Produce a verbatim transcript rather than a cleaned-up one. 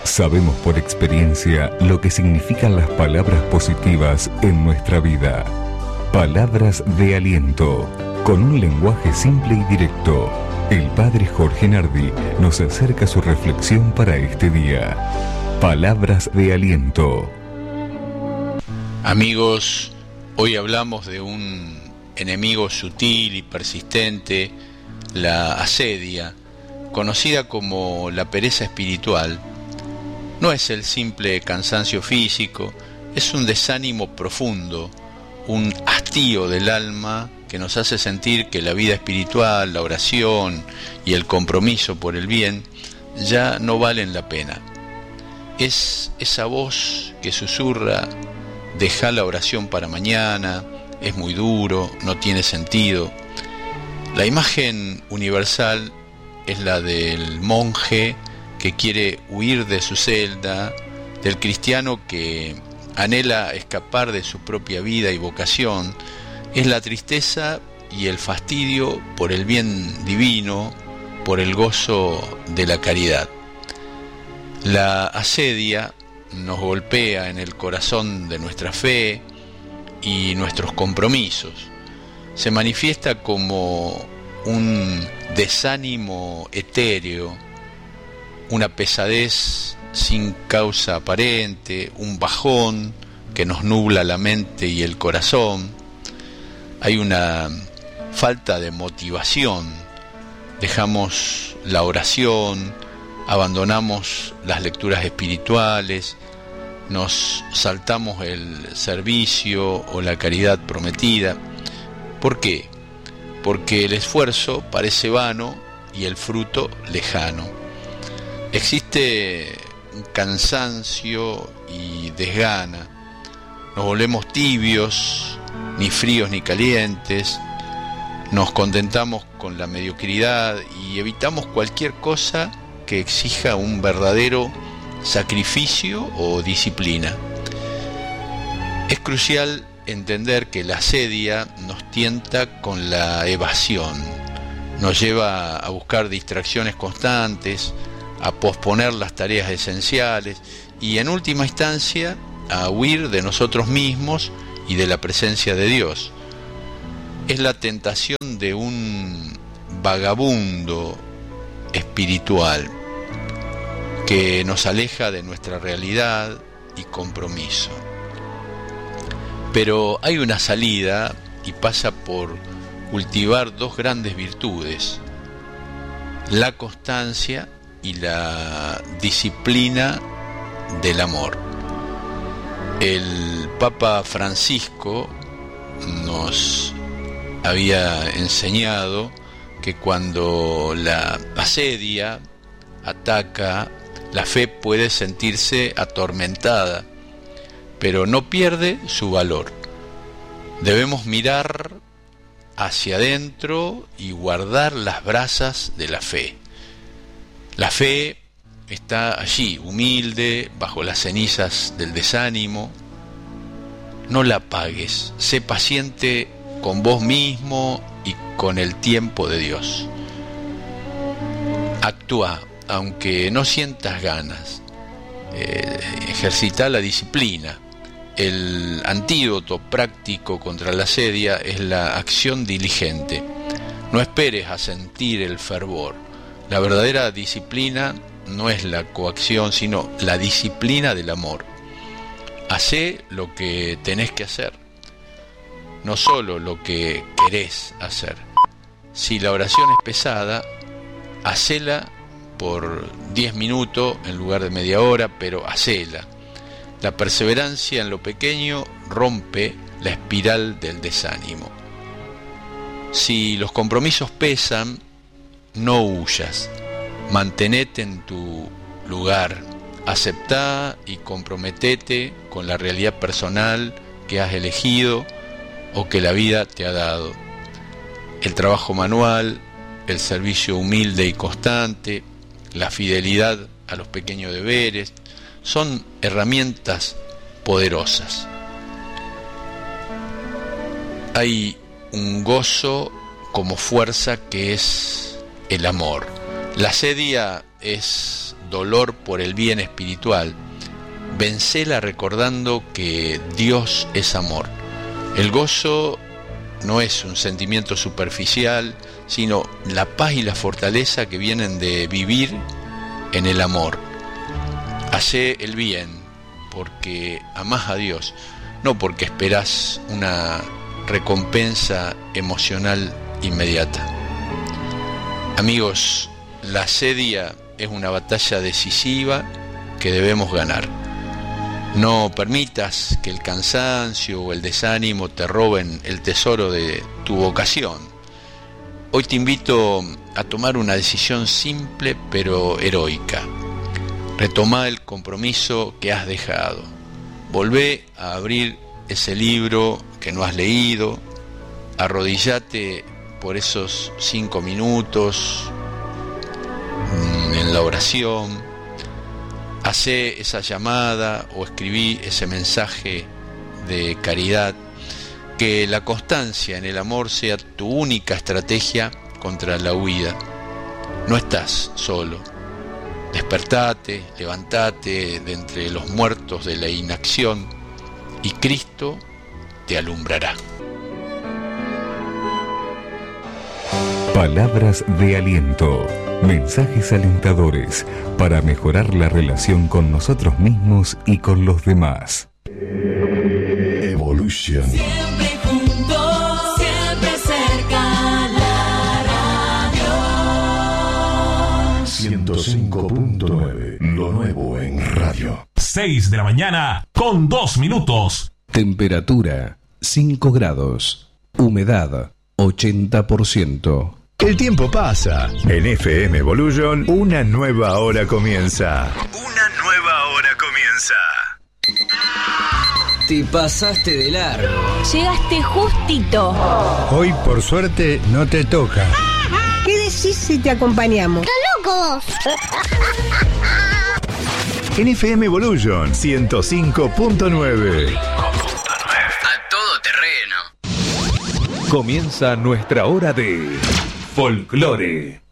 Sabemos por experiencia lo que significan las palabras positivas en nuestra vida. Palabras de aliento, con un lenguaje simple y directo. El Padre Jorge Nardi nos acerca su reflexión para este día. Palabras de aliento. Amigos, hoy hablamos de un enemigo sutil y persistente, la asedia, conocida como la pereza espiritual. No es el simple cansancio físico, es un desánimo profundo, un hastío del alma que nos hace sentir que la vida espiritual, la oración y el compromiso por el bien ya no valen la pena. Es esa voz que susurra: deja la oración para mañana, es muy duro, no tiene sentido. La imagen universal es la del monje que quiere huir de su celda, del cristiano que anhela escapar de su propia vida y vocación. Es la tristeza y el fastidio por el bien divino, por el gozo de la caridad. La asedia nos golpea en el corazón de nuestra fe y nuestros compromisos. Se manifiesta como un desánimo etéreo, una pesadez sin causa aparente, un bajón que nos nubla la mente y el corazón. Hay una falta de motivación, dejamos la oración, abandonamos las lecturas espirituales, nos saltamos el servicio o la caridad prometida. ¿Por qué? Porque el esfuerzo parece vano y el fruto lejano. Existe un cansancio y desgana, nos volvemos tibios, ni fríos ni calientes, nos contentamos con la mediocridad y evitamos cualquier cosa que exija un verdadero sacrificio o disciplina. Es crucial entender que la asedia nos tienta con la evasión, nos lleva a buscar distracciones constantes, a posponer las tareas esenciales y en última instancia a huir de nosotros mismos y de la presencia de Dios. Es la tentación de un vagabundo espiritual que nos aleja de nuestra realidad y compromiso. Pero hay una salida y pasa por cultivar dos grandes virtudes: la constancia y la disciplina del amor. El Papa Francisco nos había enseñado que cuando la asedia ataca, la fe puede sentirse atormentada, pero no pierde su valor. Debemos mirar hacia adentro y guardar las brasas de la fe. La fe está allí, humilde, bajo las cenizas del desánimo. No la apagues, sé paciente con vos mismo y con el tiempo de Dios. Actúa, aunque no sientas ganas. Eh, ejercita la disciplina. El antídoto práctico contra la asedia es la acción diligente. No esperes a sentir el fervor. La verdadera disciplina no es la coacción, sino la disciplina del amor. Hacé lo que tenés que hacer, no solo lo que querés hacer. Si la oración es pesada, hacela por diez minutos en lugar de media hora, pero hacela. La perseverancia en lo pequeño rompe la espiral del desánimo. Si los compromisos pesan, no huyas, mantenete en tu lugar, aceptá y comprometete con la realidad personal que has elegido o que la vida te ha dado. El trabajo manual, el servicio humilde y constante, la fidelidad a los pequeños deberes, son herramientas poderosas. Hay un gozo como fuerza que es el amor. La asedia es dolor por el bien espiritual, vencela recordando que Dios es amor. El gozo no es un sentimiento superficial, sino la paz y la fortaleza que vienen de vivir en el amor. Hacé el bien porque amás a Dios, no porque esperás una recompensa emocional inmediata. Amigos, la asedia es una batalla decisiva que debemos ganar. No permitas que el cansancio o el desánimo te roben el tesoro de tu vocación. Hoy te invito a tomar una decisión simple pero heroica. Retoma el compromiso que has dejado. Volvé a abrir ese libro que no has leído. Arrodillate por esos cinco minutos en la oración. Hacé esa llamada o escribí ese mensaje de caridad. Que la constancia en el amor sea tu única estrategia contra la huida. No estás solo. Despertate, levantate de entre los muertos de la inacción y Cristo te alumbrará. Palabras de aliento, mensajes alentadores para mejorar la relación con nosotros mismos y con los demás. Evolution. Siempre juntos, siempre cerca, la radio. ciento cinco punto nueve, lo nuevo en radio. seis de la mañana con dos minutos. Temperatura cinco grados. Humedad ochenta por ciento. El tiempo pasa. En F M Evolution, una nueva hora comienza. Una nueva hora comienza. Te pasaste de largo. Llegaste justito. Hoy, por suerte, no te toca. ¿Qué decís si te acompañamos? ¡Qué locos! En F M Evolution ciento cinco punto nueve. A todo terreno. Comienza nuestra hora de folclore.